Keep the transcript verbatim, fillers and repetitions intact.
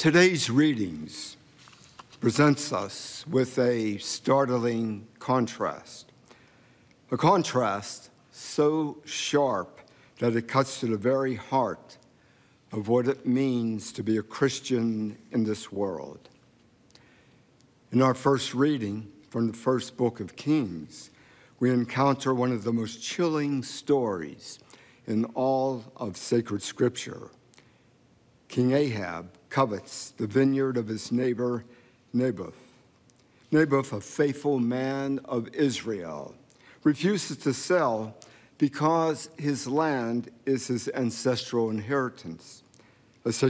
Today's readings presents us with a startling contrast, a contrast so sharp that it cuts to the very heart of what it means to be a Christian in this world. In our first reading from the first book of Kings, we encounter one of the most chilling stories in all of sacred scripture. King Ahab covets the vineyard of his neighbor Naboth. Naboth, a faithful man of Israel, refuses to sell because his land is his ancestral inheritance. A